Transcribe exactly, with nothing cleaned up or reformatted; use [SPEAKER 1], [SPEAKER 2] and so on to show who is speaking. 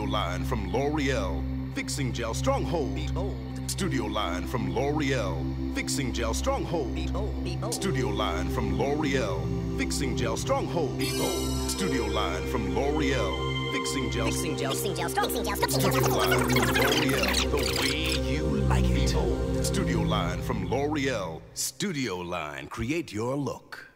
[SPEAKER 1] line from L'Oreal. Fixing Gel Stronghold.
[SPEAKER 2] Behold.
[SPEAKER 1] Studio line from L'Oreal. Fixing Gel Stronghold.
[SPEAKER 2] Behold. Behold.
[SPEAKER 1] Studio line from L'Oreal. Fixing Gel Stronghold.
[SPEAKER 2] Behold.
[SPEAKER 1] Studio line from L'Oreal. Fixing Gel.
[SPEAKER 2] Fixing Gel.
[SPEAKER 3] Fixing Gel Strong. Fixing Gel Strong.
[SPEAKER 1] Studio line from L'Oreal.
[SPEAKER 2] The way you like it.
[SPEAKER 1] Behold. Studio line from L'Oreal. Studio line. Create your look.